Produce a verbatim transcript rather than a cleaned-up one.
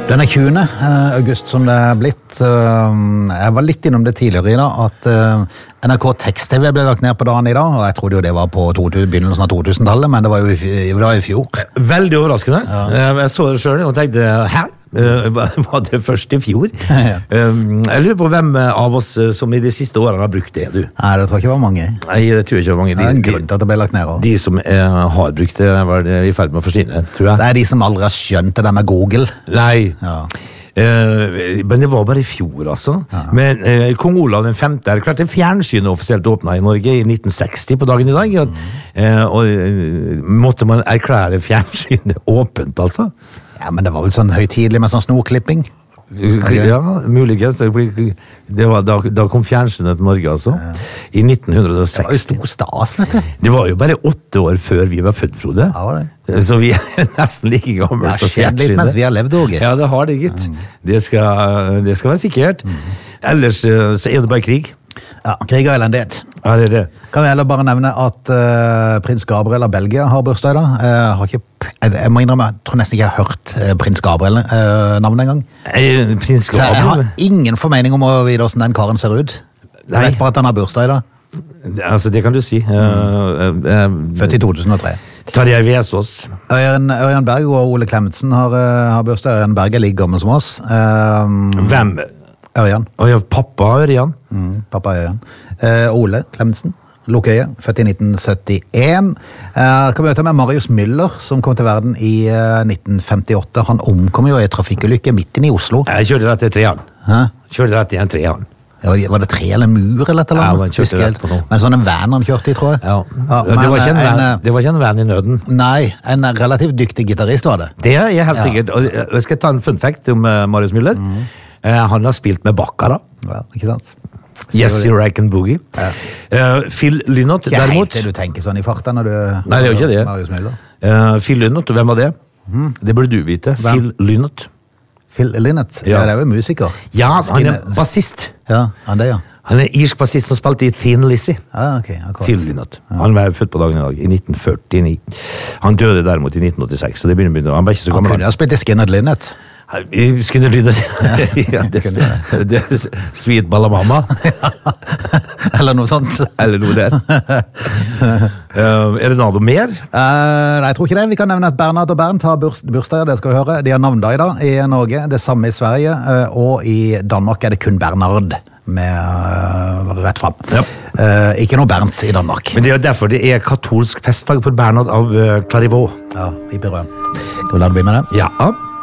Denne tjuende august som det er blitt, jeg var litt innom det tidligere i dag, at N R K Tekst-T V ble lagt ned på dagen i dag, og jeg trodde jo det var på begynnelsen av to tusen-tallet, men det var jo i, det var i fjor. Veldig overraskende. Ja. Jeg så det selv og tenkte, hæ? Var det først i fjor? Ja. Jeg lurer på hvem av oss som i de siste årene har brukt det, du? Nei, det tror jeg ikke var mange. Nei, det tror jeg ikke var mange. Det er en grunn til at det ble lagt ned også. De som er, har brukt det, var i ferd med å forsvinne, tror jeg. Det er de som aldri har skjønt det der med Google. Nei. Ja. Uh, men det var bare i fjor, altså. Ja. Men uh, Kong Olav den femte erklærte fjernsynet offisielt åpnet i Norge i nitten seksti på dagen i dag. Mm. Uh, og uh, måtte man erklære fjernsynet åpent, altså? Ja, men det var vel sånn høytidelig med sånn snorklipping. Ja, muligens. Det var, da, da kom fjernsynet til Norge, altså. Ja. I nitten seksti. Det var jo stor stas, vet du. Det var jo bare åtte år før vi var født, Frode. Ja, var det. Så vi er nesten like gamle som fjernsynet. Det har skjedd litt mens vi har levd, Åge. Ja, det har det, gitt. Mm. Det, skal, det skal være sikkert. Mm. Ellers så er det bare krig. Ja, krig og elendighet. Ja, det er det. Kan vi heller bare nevne at uh, prins Gabriel av Belgia har bursdag i dag. Uh, har ikke, jeg, jeg må innrømme, jeg tror nesten ikke jeg har hørt uh, prins Gabriel uh, navnet en gang. Eh, prins Gabriel? Så jeg har ingen formening om å vite hvordan den karen ser ut. Jeg Nei. vet bare at han har bursdag i dag. Altså, det kan du si. Mm. Uh, uh, Født i to tusen og tre. Tarjei Vesaas. Ørjan, Ørjan Berg og Ole Klemetsen har, uh, har bursdag. Ørjan Berg er like gammel som oss. Uh, Hvem? Ørjan. Oh, ja, pappa Ørjan. Mm, pappa Ørjan. Uh, Ole Klemetsen. Lukkøye, født i nitten syttien. Uh, kan vi ta med Marius Müller, som kom til verden i uh, nitten femtiåtte. Han omkom jo i trafikkulykke midt inne i Oslo. Jeg kjørte rett i treeren. Hæ? Kjørte rett i en treeren. Ja, var det tre eller mur eller et eller annet? Ja, han kjørte rett på noe. Men sånn en van han kjørte i, tror jeg. Ja. Ja, men, det, var ikke en van, en, det var ikke en van i nøden. Nei, en relativt dyktig gitarist var det. Det er jeg helt Ja. sikkert. Og jeg skal ta en fun fact om uh, Marius Müller. Mm. Uh, han har spilt med Baccara. Ja, ikke sant? Yes, You Can Boogie. Ja. Uh, Phil Lynott, ikke derimot. Ikke helt det du tenker sånn i farten når du... Nei, det er jo ikke det. Marius Müller. Uh, Phil Lynott, hvem var det? Mm. Det burde du vite. Hvem? Phil Lynott. Phil Lynott? Ja. Ja, det er jo musiker. Ja, han er bassist. Ja, han det, ja. Han er irsk bassist som spilte i Thin Lizzy. Ah, okay, akkurat. Phil Lynott. Ja. Han var født på dagen i dag, i nitten førtini. Han døde derimot i nitten åttiseks, så det begynner å begynne. Han var ikke så gammel. Han kunne ha spilt i Skinner Lynott. Skinner Lynott. Ja, det, det er Sweet Balamama. Eller noe sånt. Eller noe der. uh, er det noe mer? Uh, nei, jeg tror ikke det. Vi kan nevne at Bernhard og Bernt har burs bursdager, det skal du høre. De har navndag i dag i Norge, det samme i Sverige, uh, og i Danmark er det kun Bernhard med uh, rett frem. Ja. Uh, ikke noe Bernt i Danmark. Men det er jo derfor det er katolsk festdag for Bernhard av uh, Clairvaux. Ja, i Berøen. Skal vi la det bli med det? Ja.